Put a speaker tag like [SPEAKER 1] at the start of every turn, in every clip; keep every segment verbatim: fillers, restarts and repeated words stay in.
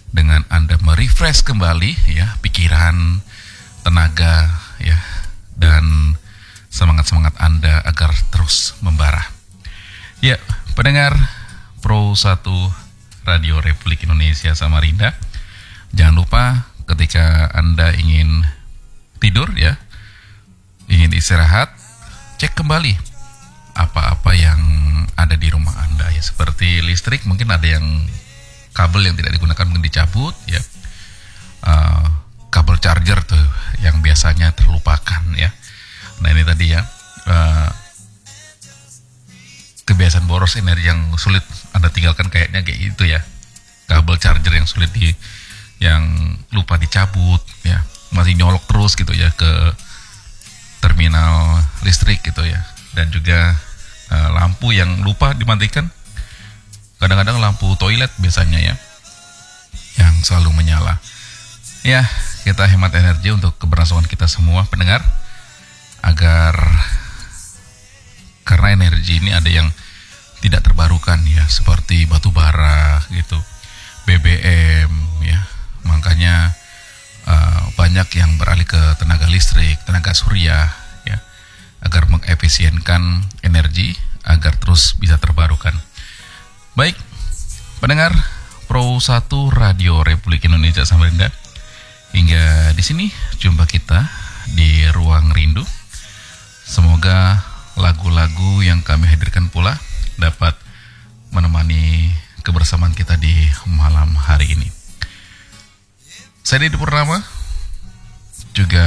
[SPEAKER 1] dengan Anda merefresh kembali ya pikiran, tenaga ya, dan semangat-semangat Anda agar terus membara. Ya, pendengar Pro satu Radio Republik Indonesia Samarinda, jangan lupa ketika Anda ingin tidur ya, ingin istirahat, cek kembali apa-apa yang ada di rumah Anda ya, seperti listrik mungkin ada yang kabel yang tidak digunakan mungkin dicabut ya, uh, kabel charger tuh yang biasanya terlupakan ya. Nah ini tadi ya, uh, kebiasaan boros energi yang sulit Anda tinggalkan kayaknya kayak gitu ya, kabel charger yang sulit di, yang lupa dicabut ya, masih nyolok terus gitu ya ke terminal listrik gitu ya. Dan juga uh, lampu yang lupa dimatikan, kadang-kadang lampu toilet biasanya ya yang selalu menyala. Ya, kita hemat energi untuk keberlangsungan kita semua pendengar, agar karena energi ini ada yang tidak terbarukan ya, seperti batu bara gitu, B B M ya. Makanya uh, banyak yang beralih ke tenaga listrik, tenaga surya ya, agar mengefisienkan energi agar terus bisa terbarukan. Baik, pendengar Pro satu Radio Republik Indonesia Samarinda, hingga di sini jumpa kita di Ruang Rindu. Semoga lagu-lagu yang kami hadirkan pula dapat menemani kebersamaan kita di malam hari ini. Saya Didi Purnama, juga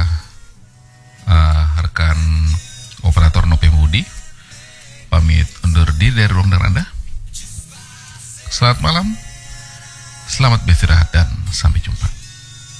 [SPEAKER 1] uh, rekan operator Nope Budi, pamit undur diri dari ruang dengar Anda. Selamat malam, selamat beristirahat, dan sampai